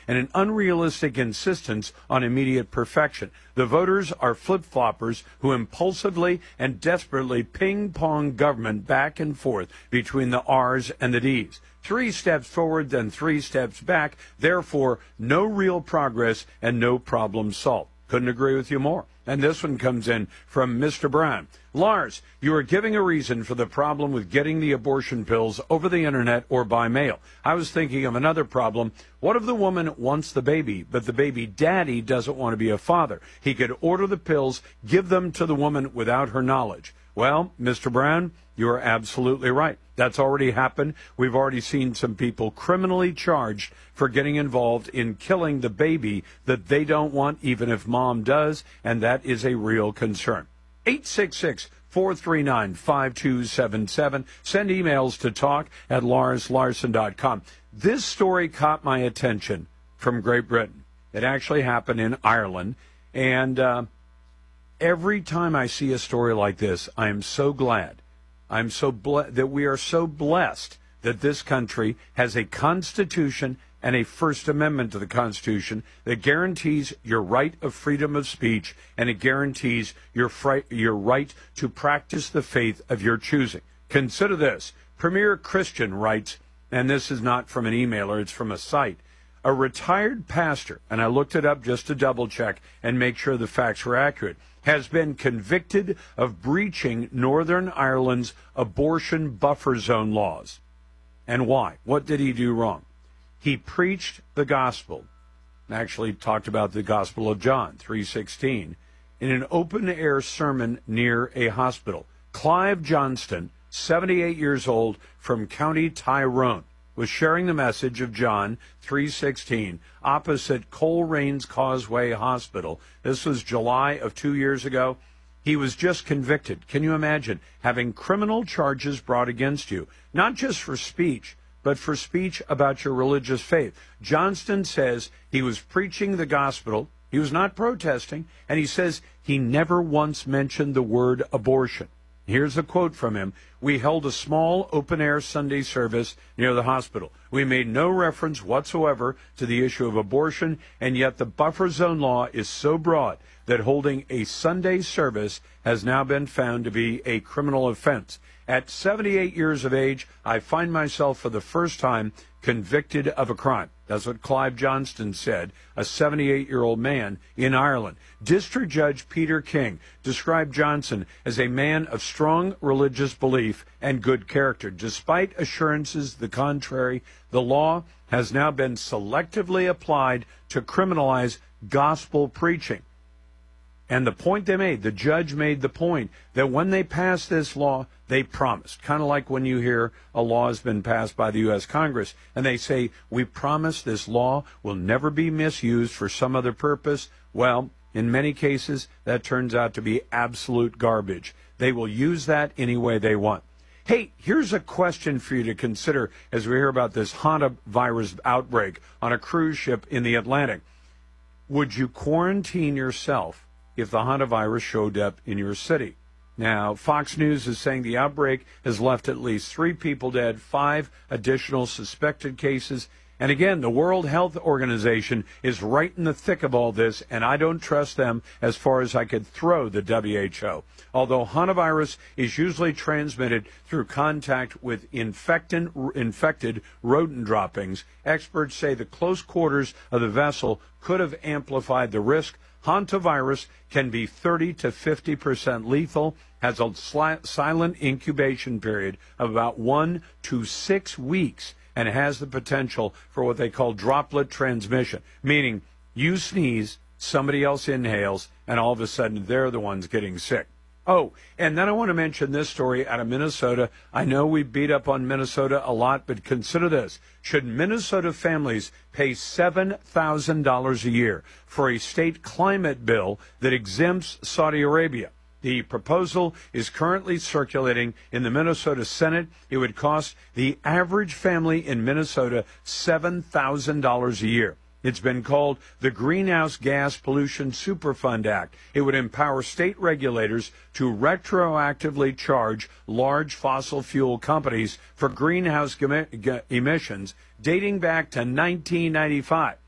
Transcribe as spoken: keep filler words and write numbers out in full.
and an unrealistic insistence on immediate perfection. The voters are flip-floppers who impulsively and desperately ping-pong government back and forth between the R's and the D's. Three steps forward, then three steps back. Therefore, no real progress and no problem solved. Couldn't agree with you more. And this one comes in from Mister Brown. Lars, you are giving a reason for the problem with getting the abortion pills over the internet or by mail. I was thinking of another problem. What if the woman wants the baby, but the baby daddy doesn't want to be a father? He could order the pills, give them to the woman without her knowledge. Well, Mister Brown, you are absolutely right. That's already happened. We've already seen some people criminally charged for getting involved in killing the baby that they don't want, even if mom does, and that is a real concern. eight six six, four three nine, five two seven seven. Send emails to talk at lars larson dot com. This story caught my attention from Great Britain. It actually happened in Ireland, and uh, every time I see a story like this, I am so glad. I'm so ble- that we are so blessed that this country has a Constitution and a First Amendment to the Constitution that guarantees your right of freedom of speech, and it guarantees your, fri- your right to practice the faith of your choosing. Consider this. Premier Christian writes, and this is not from an emailer, it's from a site, a retired pastor, and I looked it up just to double check and make sure the facts were accurate, has been convicted of breaching Northern Ireland's abortion buffer zone laws. And why? What did he do wrong? He preached the gospel, actually talked about the Gospel of John three sixteen, in an open-air sermon near a hospital. Clive Johnston, seventy-eight years old, from County Tyrone, was sharing the message of John three sixteen opposite Coleraines Causeway Hospital. This was July of two years ago. He was just convicted. Can you imagine having criminal charges brought against you, not just for speech, but for speech about your religious faith? Johnston says he was preaching the gospel. He was not protesting, and he says he never once mentioned the word abortion. Here's a quote from him. We held a small open-air Sunday service near the hospital. We made no reference whatsoever to the issue of abortion, and yet the buffer zone law is so broad that holding a Sunday service has now been found to be a criminal offense. At seventy-eight years of age, I find myself for the first time convicted of a crime. That's what Clive Johnston said, a seventy-eight-year-old man in Ireland. District Judge Peter King described Johnson as a man of strong religious belief and good character. Despite assurances to the contrary, the law has now been selectively applied to criminalize gospel preaching. And the point they made, the judge made the point that when they passed this law, they promised, kind of like when you hear a law has been passed by the U S Congress, and they say, we promise this law will never be misused for some other purpose. Well, in many cases, that turns out to be absolute garbage. They will use that any way they want. Hey, here's a question for you to consider as we hear about this hantavirus outbreak on a cruise ship in the Atlantic. Would you quarantine yourself if the hantavirus showed up in your city? Now, Fox News is saying the outbreak has left at least three people dead, five additional suspected cases. And again, the World Health Organization is right in the thick of all this, and I don't trust them as far as I could throw the W H O. Although hantavirus is usually transmitted through contact with infectant, infected rodent droppings, experts say the close quarters of the vessel could have amplified the risk. Hantavirus can be thirty to fifty percent lethal, has a sli- silent incubation period of about one to six weeks, and has the potential for what they call droplet transmission, meaning you sneeze, somebody else inhales, and all of a sudden they're the ones getting sick. Oh, and then I want to mention this story out of Minnesota. I know we beat up on Minnesota a lot, but consider this. Should Minnesota families pay seven thousand dollars a year for a state climate bill that exempts Saudi Arabia? The proposal is currently circulating in the Minnesota Senate. It would cost the average family in Minnesota seven thousand dollars a year. It's been called the Greenhouse Gas Pollution Superfund Act. It would empower state regulators to retroactively charge large fossil fuel companies for greenhouse emissions dating back to nineteen ninety-five.